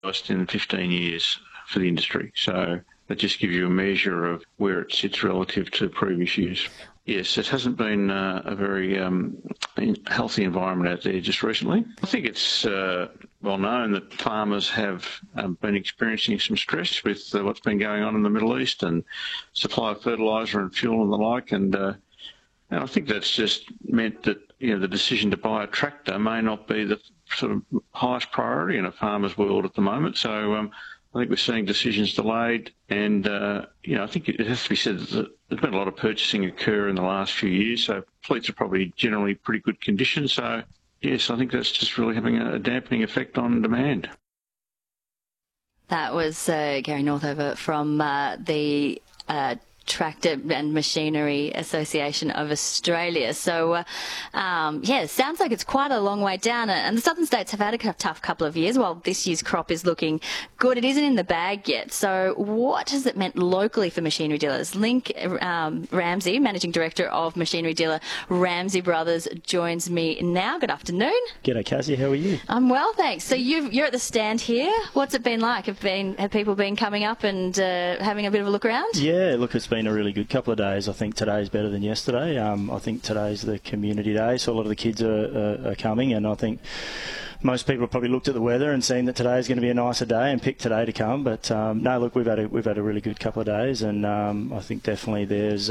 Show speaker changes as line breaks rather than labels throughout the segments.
in 15 years for the industry. So that just gives you a measure of where it sits relative to previous years. Yes, it hasn't been a very healthy environment out there just recently. I think it's well known that farmers have been experiencing some stress with what's been going on in the Middle East and supply of fertiliser and fuel and the like. And I think that's just meant that the decision to buy a tractor may not be the sort of highest priority in a farmer's world at the moment. So I think we're seeing decisions delayed, and I think it has to be said that there's been a lot of purchasing occur in the last few years, so fleets are probably generally pretty good condition. So yes, I think that's just really having a dampening effect on demand.
That was Gary Northover from the Tractor and Machinery Association of Australia. So, sounds like it's quite a long way down. And the southern states have had a tough couple of years. While this year's crop is looking good, it isn't in the bag yet. So what has it meant locally for machinery dealers? Link Ramsey, Managing Director of machinery dealer Ramsey Brothers, joins me now. Good afternoon.
G'day, Cassie. How are you?
I'm well, thanks. So you're at the stand here. What's it been like? Have people been coming up and having a bit of a look around?
Yeah, look, it's been a really good couple of days. I think today's better than yesterday. I think today's the community day, so a lot of the kids are coming, and I think most people have probably looked at the weather and seen that today is going to be a nicer day and picked today to come. But no, look, we've had a really good couple of days, and I think definitely there's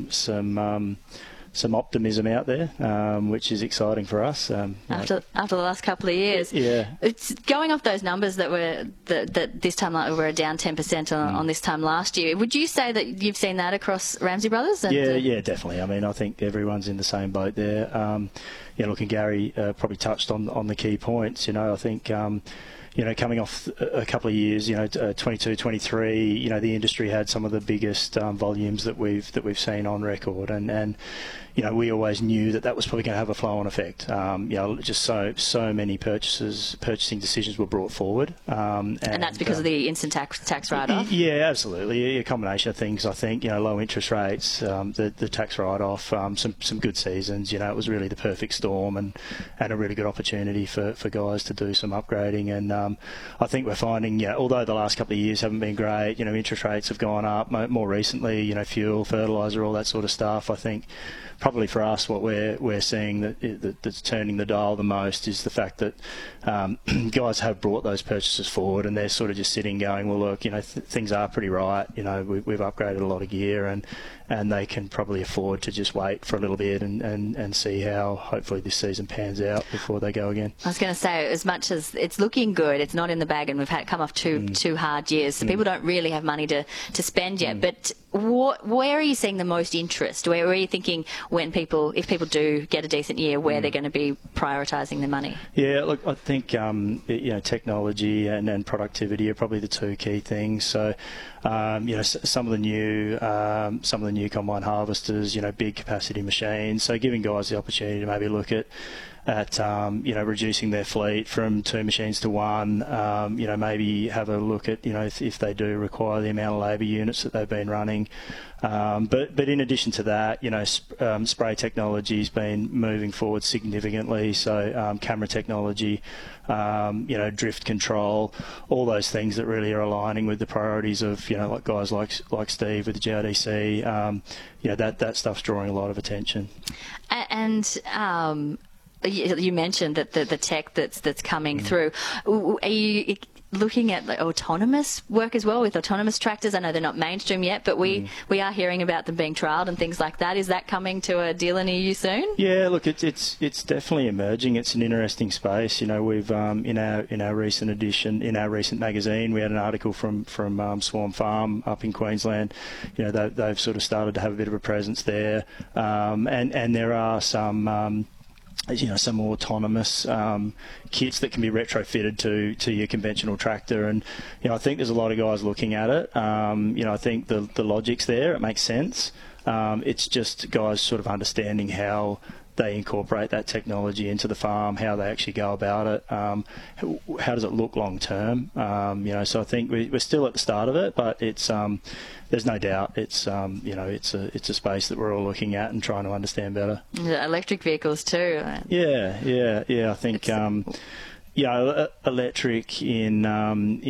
some optimism out there, which is exciting for us.
After the last couple of years,
yeah,
it's going off those numbers that this time we're down 10% on this time last year. Would you say that you've seen that across Ramsey Brothers?
Yeah, definitely. I mean, I think everyone's in the same boat there. Look, and Gary probably touched on the key points. I think. Coming off a couple of years, 22, 23, the industry had some of the biggest volumes that we've seen on record, and we always knew that was probably going to have a flow-on effect. Just so many purchasing decisions were brought forward, and
that's because of the instant tax write-off.
Yeah, absolutely, a combination of things. I think low interest rates, the tax write-off, some good seasons. It was really the perfect storm, and a really good opportunity for guys to do some upgrading. And I think we're finding, although the last couple of years haven't been great, interest rates have gone up more recently. Fuel, fertiliser, all that sort of stuff. I think probably for us, what we're seeing that's turning the dial the most is the fact that guys have brought those purchases forward, and they're sort of just sitting going, well, look, things are pretty right. We've upgraded a lot of gear, and they can probably afford to just wait for a little bit and see how hopefully this season pans out before they go again.
I was going to say, as much as it's looking good, it's not in the bag, and we've come off two hard years, so people don't really have money to spend yet. But where are you seeing the most interest? Where are you thinking if people do get a decent year, where they're going to be prioritising their money?
Yeah, look, I think technology and productivity are probably the two key things. So some of the new combine harvesters, big capacity machines. So giving guys the opportunity to maybe look at reducing their fleet from 2 machines to 1. Maybe have a look at if they do require the amount of labour units that they've been running. But in addition to that, spray technology's been moving forward significantly. So camera technology, drift control, all those things that really are aligning with the priorities of like guys like Steve with the GRDC. That stuff's drawing a lot of attention.
And you mentioned that the tech that's coming through. Are you looking at autonomous work as well, with autonomous tractors? I know they're not mainstream yet, but we are hearing about them being trialled and things like that. Is that coming to a dealer near you soon? Yeah,
look, it's definitely emerging. It's an interesting space. We've in our recent edition, in our recent magazine, we had an article from Swan Farm up in Queensland. They've sort of started to have a bit of a presence there, and there are some autonomous kits that can be retrofitted to your conventional tractor, and I think there's a lot of guys looking at it. I think the logic's there; it makes sense. It's just guys sort of understanding how they incorporate that technology into the farm, how they actually go about it, how does it look long term. So I think we're still at the start of it, but it's there's no doubt it's a space that we're all looking at and trying to understand better.
Electric vehicles too.
Yeah. I think electric in